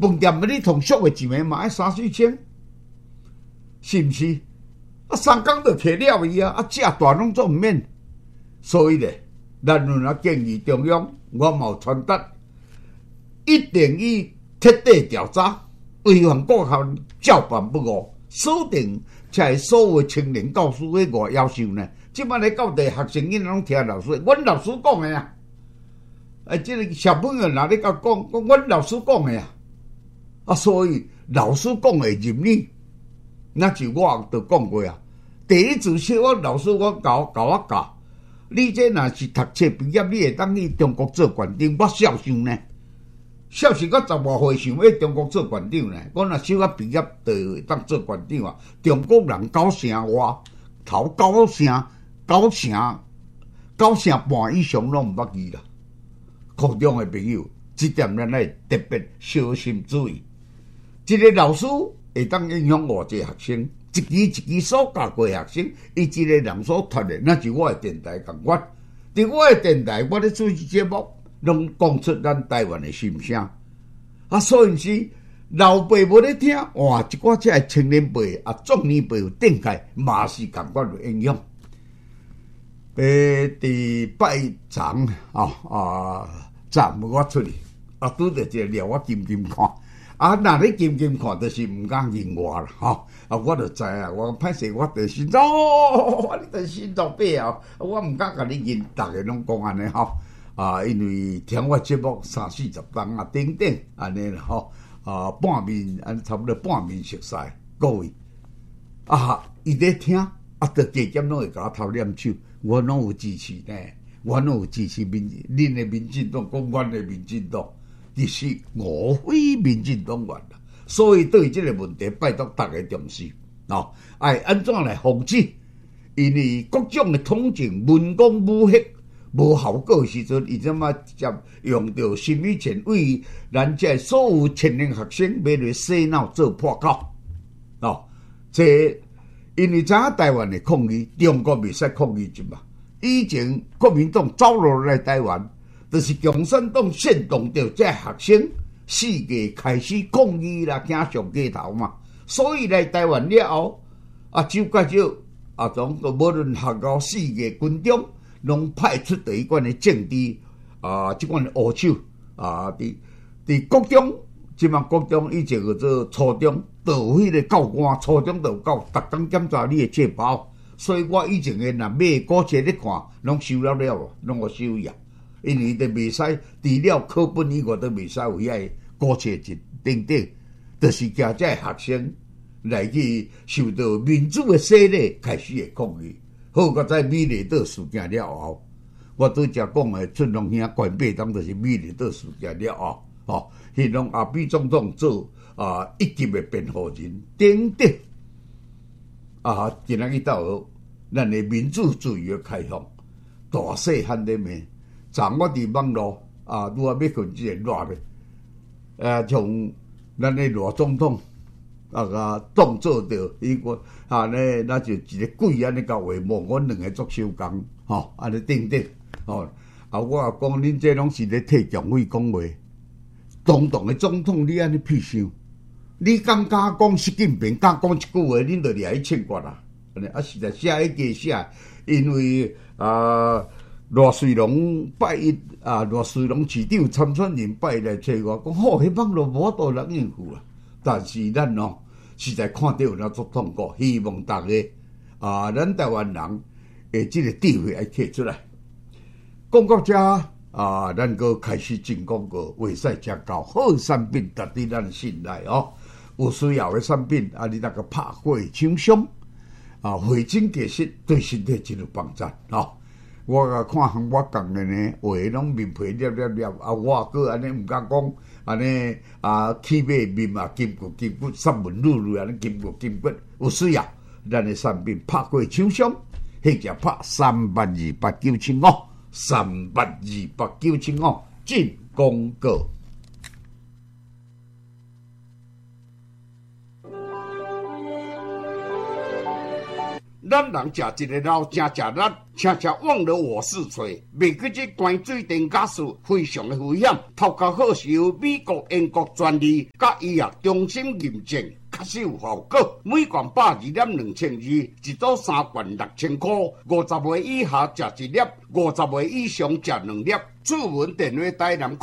饭店你同俗的一暝嘛要3-4千，是毋是？啊，3工就摕了伊啊，啊，食大拢做毋免。所以咧，咱有哪建议中央，我嘛有传达，一定要彻底调查，违反各项照办不误，锁定才所有青年教师的外要求呢。即摆咧到地学生囡拢听老师，阮老师讲的啊。即个小朋友哪里甲讲，阮老师讲的啊。啊，所以老师讲的任你，那就我都讲过啊。第一次说我老师我教我教，你这若是读册毕业，你会当去中国做馆长，我孝想呢。孝是我15岁想要中国做馆长呢，我若小学毕业就会当做馆长啊。中国人9成外，头9成半以上拢毋捌字啦。扩中的朋友，这点咱来特别小心注意。一个老师会当影响偌济学生，一支所教过学生，伊一个人所传的，那就我的电台共款。伫我的电台，我咧主持节目，拢讲出咱台湾的心声。啊，所以是老辈无咧听，哇，一寡遮的青年辈啊、壮年辈有顶开，嘛是共款的影响。伫拜长昨我出去啊，拄着一个撩我金看。啊，若咧金看，就是毋敢认我啦，吼！啊，我就知啊，我歹势，我就心脏，你就心脏病啊！我毋敢甲你认，逐个拢讲安尼吼。啊，因为听我节目30-40人啊，等等安尼啦，吼。啊，半面差不多半面熟悉各位。啊，伊咧听啊，着加减拢会甲我头念手，我拢有支持呢，我拢有支持恁的民进党，讲阮的民进党。其实我非民进党员啦，所以对这个问题，拜托大家重视哦。爱安怎来防止？因为各种的统政、文攻武吓无效果的时阵，伊怎么接用到心理战为咱这所有青年学生买来洗脑做破口哦。这因为知影台湾的抗议，中国未使抗议啫嘛。以前国民党走落来台湾。就是共产党煽动着这学生4月开始抗议啦，行上街头嘛。所以来台湾了后，啊，就介少啊，从无论学校4月军中，拢派出第一款的政治啊，这款的黑手啊，伫国中，即嘛国中以前叫做初中，都有迄个教官，初中都有教，逐工检查你的册包。所以我以前的若买古册咧看，拢收了，拢有收呀。因为都袂使，除了课本以外，都袂使有遐古册等等，就是惊这学生来去受到民主的洗礼，开始的抗议。好，搁在美丽岛事件了后，我拄则讲的春龙兄关闭当就是美丽岛事件了后，哦，希望阿扁总统做一级的辩护人等等。啊，今仔日到咱的民主自由的开放，大细汉的面。昨我伫网络啊，拄啊要困即个热咧，从咱的罗总统当做着伊个咧，那就一个鬼安尼甲话骂，阮两个作收工吼，安尼等等吼。啊，我也讲恁这拢是咧替蒋委讲话，当的总统你安尼屁想，你敢讲习近平敢讲一句话，恁就掠去凊决啦。啊，实在写迄加写，因为罗瑞龙拜一罗瑞龙市长参选人拜来找我，讲好，迄网络无多人应付啦。但是咱实在看到有那足痛苦，希望大家咱台湾人即个智慧爱摕出来。讲到这咱个开始进广告，话使食到好产品，值得咱信赖哦。有需要的产品你那个拍火厂商回诊解释，对身体真有帮助哦。我看我讲的呢，话拢面皮粒，我个安尼毋敢讲，安尼起码面嘛金骨，三文卤安尼金骨，有需要咱的产品拍过厂商，迄只拍3828975，3828975进广告。 咱人食一个老正食力，常常忘了我是谁。未记这关水电假事非常的危险，头壳好是由美国、英国专利，甲医药中心验证。确实有效果，每罐82.2002，一组3罐6000块。50岁以下食1粒，50岁以上食2粒。主文电话台南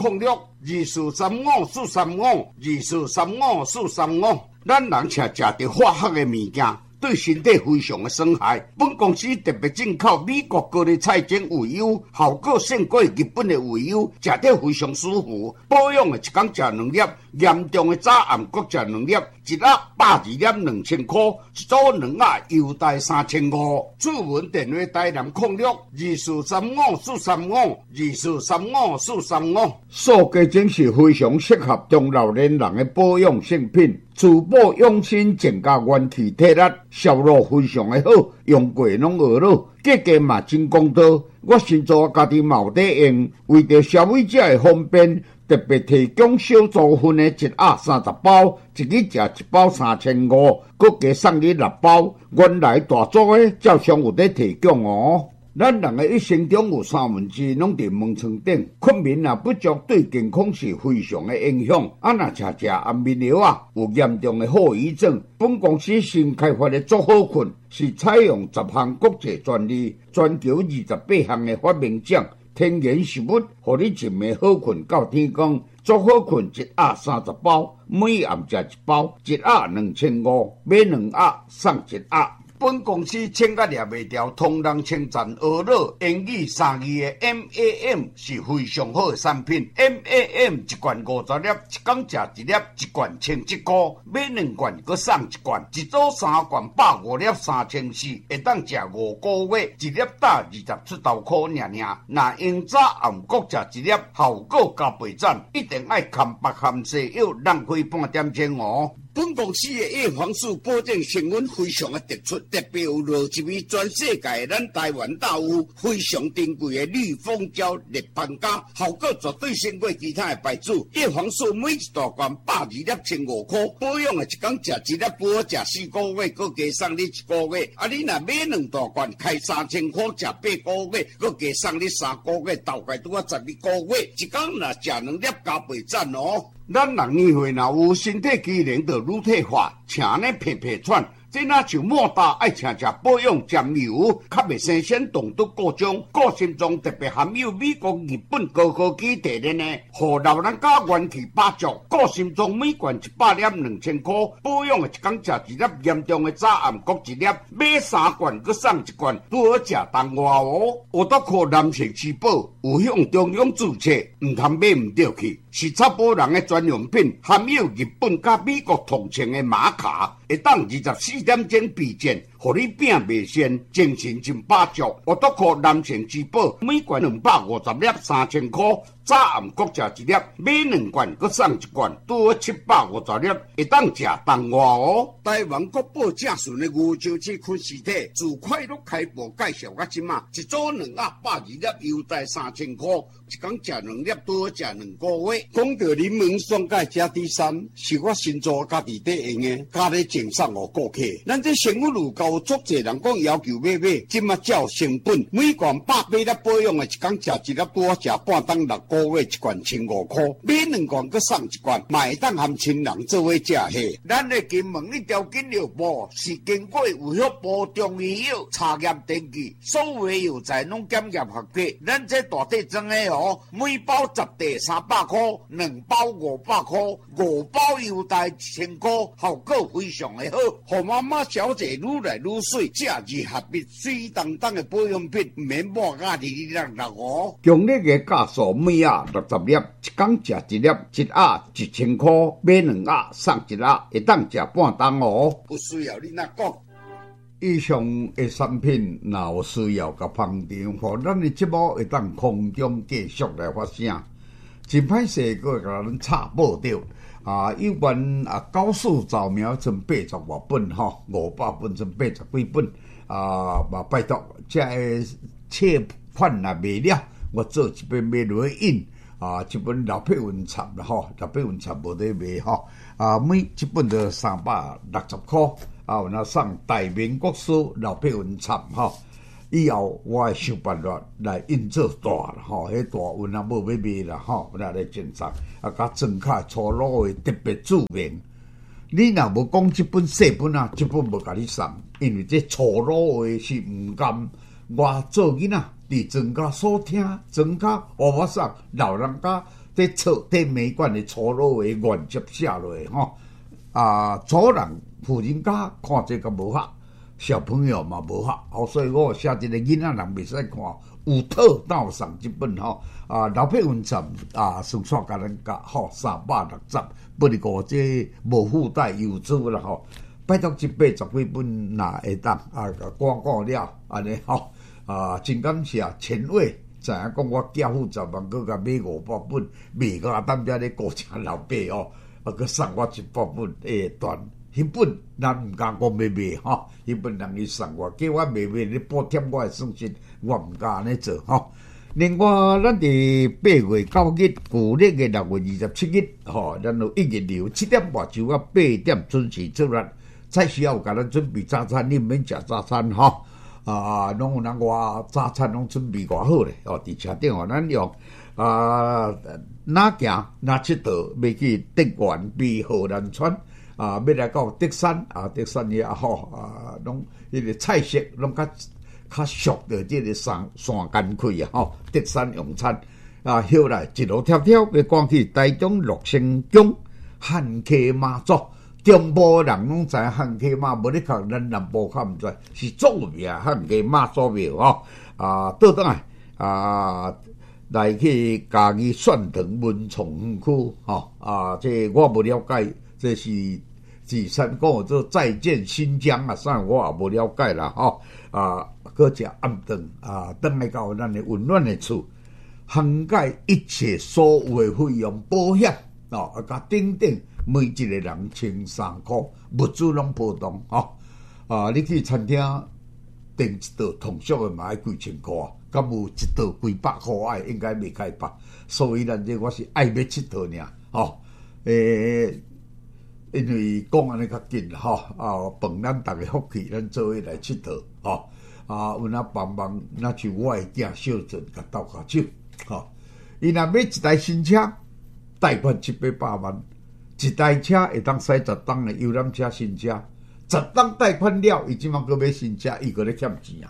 0624354435，24354435。咱人常食着化学的物件，对身体非常的损害。本公司特别进口美国高丽菜精鱼油，效果胜过日本的鱼油，食着非常舒服。保养的一天食2粒，严重的早暗各食2粒，一盒82.2000块，一组2盒优待3500。主文电话台南0624354435，24354435。塑胶精是非常适合中老年人的保养性品。滋补养生，增加元气体力，效果非常的好，用过拢学了，价格嘛真公道。我先做家己嘛有在用，为着消费者的方便，特别提供小组分的1盒30包，一日食1包3500，佮加送你6包。原来大组的照常有在提供哦。咱人的一生中有2/3拢伫门床顶，困眠也不足，对健康是非常的影响。若食安眠药有严重的后遗症。本公司新开发的足好困，是采用10项国际专利，全球28项的发明奖，天然食物，互你一暝好困到天光。足好困1盒30包，每暗食1包，1盒2500，买2盒送1盒。本公司请甲掠袂掉，同人称赞学乐英语3字的 MAM 是非常好的产品。MAM 一罐50粒，一天食1粒，一罐1100块，买2罐佮送1罐，一组3罐150粒3400，会当食5个月，一粒打27头块尔。若用早暗各食1粒，效果加倍赞，一定爱含白含西药，浪费半点钟哦。本公司的叶黄素保证成分非常的突出，特别有落一味全世界咱台湾大有非常珍贵的绿蜂胶立邦胶，效果绝对胜过其他的牌子。叶黄素每一大罐120粒1500块，保养的一天食1粒，不好食4个月，佮加送你1个月。你若买2大罐，开3000块，食8个月，佮加送你3个月，大概拄啊12个月。一天若食2粒，加倍赞哦。咱人年岁若有身体机能就乳退化，请呢皮皮喘。这若像莫大爱常常保养沾油，较袂生先动毒过重，个性中特别含有美国、日本高科技提炼的，互老人家元气百足。个性中每罐100粒2000块，保养的一天食1粒，严重的早暗各1粒，买3罐佮送1罐，拄好食当外哦。我都靠男性吃饱，有向中央注册，唔通买唔对去。是插保人的专用品，含有日本甲美国同情的玛卡，会当24点钟避震，互你病袂先，精神真百足。我都靠男性之宝，每罐250粒3000块，早暗各食1粒，买2罐佮送1罐，拄好750粒，会当食当外哦。台湾国宝正顺的牛樟芝昆实体，自快乐开播介绍到即马，一组2盒120粒，优待3000块，一天食2粒，拄好食2个月。讲到柠檬酸钙加 D3，是我新做家己在用的，加咧赠送给顾客。咱这成分有够足侪人讲要求买，即马照成本，每罐100粒保养的，一天食1粒，拄好食半当6个月，一罐1500块，买2罐佮送1罐，会当含亲人做伙食下。咱的金门一条金药部是经过有效部中医药查验登记，所有药材拢检验合格。咱这大体装的哦，每包10袋300块。2包500块，5包优待1000块，效果非常的好。互妈妈小姐愈来愈水，这二合一水当当的保养品，唔免抹甲266哦。强烈的价数，每盒60粒，一天食1粒，一盒1000块，买2盒送1盒，会当食半当哦。有需要你哪讲？以上的产品，若有需要甲旁听，互咱的节目会当空中继续来发声。真歹势，个甲咱插报着有关高数扫描剩80多本吼，500本剩80几本拜托，这个册款若卖了，我做一本卖落去印这本老配文册啦吼，老配文册无得卖吼每一本就360块有那送大明国师老佩文参吼。以后我会想办法来印做大啦吼，迄大运啊无要卖啦吼，来珍藏甲庄卡粗鲁的特别著名。你若无讲即本细本啊，即本无甲你送，因为这粗鲁话是毋甘我做囡仔伫庄家所听，庄家学我送老人家伫册伫美馆的粗鲁话原接写落吼。主人妇人家看这个无合。小朋友嘛无合，所以我写一个囡仔人袂使看，有套到送这本吼。老佩文参顺续甲咱教吼360，不离个这无附带邮资啦吼。拜托180几本若会当广告了安尼吼。真感谢前卫，知影讲我寄付10万，佮甲买500本，卖个当遮咧顾正老爸哦，佮送我100本诶段。迄本咱毋敢讲要卖吼，迄本人去送我，叫我卖咧补贴我的损失，我毋敢安尼做吼。另外，咱伫8月9日，旧历的6月27日，吼，咱有1日游7点半就到8点准时出来。菜时有甲咱准备早餐，你毋免食早餐吼。拢有人话早餐拢准备偌好咧，伫车顶互咱用。哪行哪佚佗，要去德源比荷兰川。要来到德山德山也好拢迄个菜色拢较俗的这个山间区吼，德山用餐后来一路跳跳要赶去台中鹿城宫汉溪妈祖，中部人拢知汉溪妈，无咧讲咱南部较毋知，是足有名汉溪妈祖庙吼倒转来来去嘉义蒜藤文创区吼这我无了解，这是。第三讲做再见新疆啥我也无了解啦吼搁食暗顿转来到咱的温暖的厝，涵盖一切所有的费用保险甲等等，每一个人13块，物资拢波动你去餐厅订一道通俗的嘛要几千块，敢有一道几百块应该袂开吧，所以咱这我是爱要佚佗尔因为讲安尼较紧吼饭咱逐个福气，咱做伙来佚佗有哪帮忙，那像我的囝小俊甲斗下手伊若买一台新车，贷款700-800万，一台车会当驶10档的游览车新车，10档贷款了，伊即马搁买新车，伊搁咧欠钱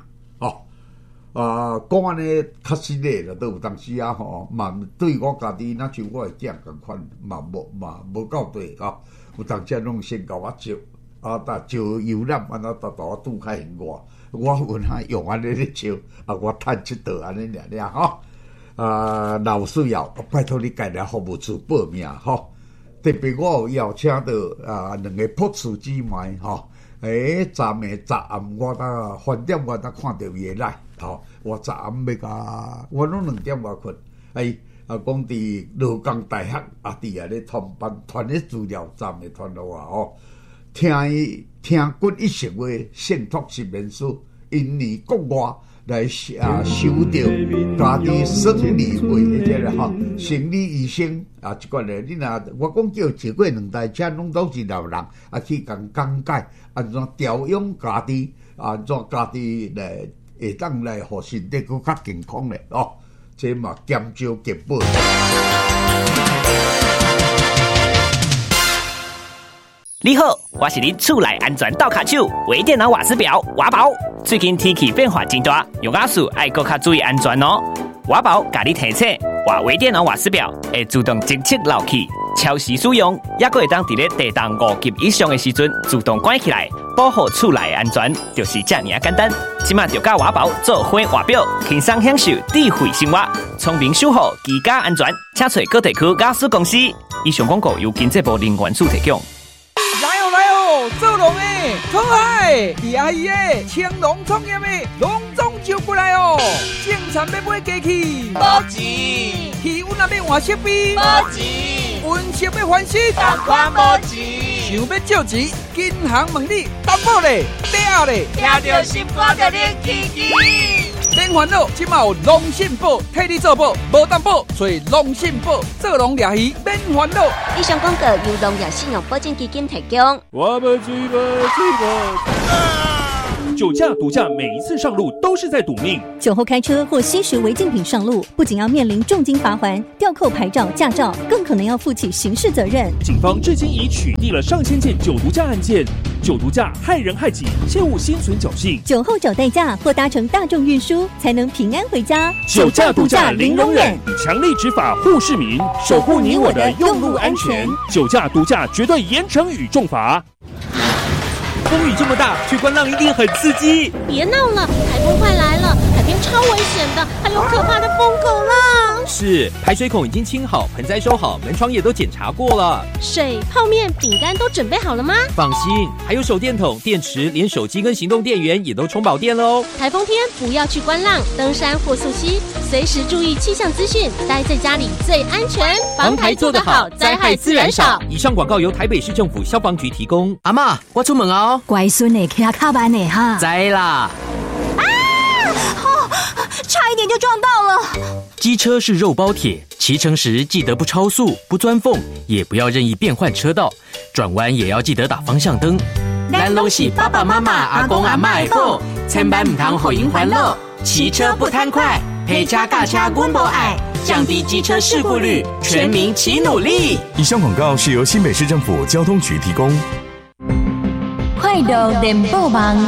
讲安尼较实际啦，都有当时嘛对我家己，那像我的囝共款，嘛无够对有当时拢先甲我招招游览，安怎我拄较闲我有哪用安尼咧招我趁佚佗安尼尔老需要拜托你家己服务处报名特别我有邀请到2个博士姊妹昨暗我饭店我看到伊来我昨暗要甲我拢2点外困讲伫罗岗大学伫遐咧传班传咧资料站的传落我听君一席话，信托10面书，因你国外来收到家己生理会生理医生即款咧，你若我讲叫坐过2台车，拢都是老人去讲解安怎调养家己，安怎家己来会当来互身体更较健康咧这嘛减少结本。 你好，我是你厝内安全倒脚手微电脑瓦斯表瓦宝。最近天气变化真大，用瓦斯爱更较注意安全哦。瓦宝甲你提醒，换微电脑瓦斯表会自动侦测漏气，超时使用也会当伫咧地动5级以上的时阵自动关起来，保护厝内安全，就是这么简单。即马就甲瓦宝做伙瓦表，轻松享受智慧生活，聪明守护居家安全。请找各地区瓦斯公司。以上广告由经济部能源署提供。 做农的、创海、李阿姨的、青农创业的，拢总招过来哦。种田要买机器， 无钱； 气温也要换设备， 无钱； 温室要翻新， 同款无钱。 想要借钱，银行问你担保咧、抵押咧， 听到心肝就咧起起。 免烦恼，今有龙信宝替你做宝，无担保，找龙信宝做龙掠鱼免烦恼。 以上广告由农业信用保证基金提供。 我们追吧。酒驾、毒驾，每一次上路都是在赌命。 酒后开车或吸食违禁品上路，不仅要面临重金罚锾、吊扣牌照、驾照，更可能要负起刑事责任。 警方至今已取缔了上千件酒毒驾案件。酒毒驾害人害己，切勿心存侥幸。 酒后找代驾或搭乘大众运输，才能平安回家。 酒驾、毒驾零容忍，强力执法护市民，守护你我的用路安全。酒驾、毒驾绝对严惩与重罚。风雨这么大，去观浪一定很刺激。 别闹了，台风快来了，海边超危险的，还有可怕的疯狗浪。 是，排水孔已经清好，盆栽收好，门窗也都检查过了。 水、泡面、饼干都准备好了吗？ 放心，还有手电筒、电池，连手机跟行动电源也都充饱电了哦。 台风天不要去观浪、登山或溯溪，随时注意气象资讯，待在家里最安全。防台做得好，灾害自然少。 以上广告由台北市政府消防局提供。阿嬷，我出门哦。 乖孙的骑卡班的哈， 知啦。 差一点就撞到了。 机车是肉包铁，骑乘时记得不超速、不钻缝，也不要任意变换车道，转弯也要记得打方向灯。咱拢是爸爸妈妈、阿公阿嬷的宝，千万唔通互因烦恼。骑车不贪快，陪车驾车阮无爱，降低机车事故率，全民齐努力。 以上广告是由新北市政府交通局提供。 快乐联播网，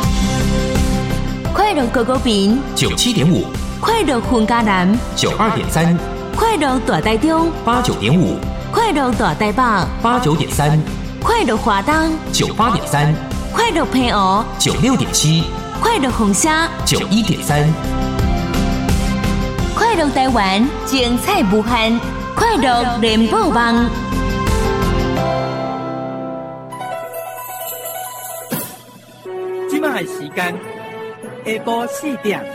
快乐狗狗饼 97.5， 快乐混家男 92.3， 快乐大台中 89.5， 快乐大台北 89.3， 快乐华东 98.3， 快乐平湖 96.7， 快乐红虾 91.3， 快乐台湾精彩无限，快乐联播网。 现在时间下晡4点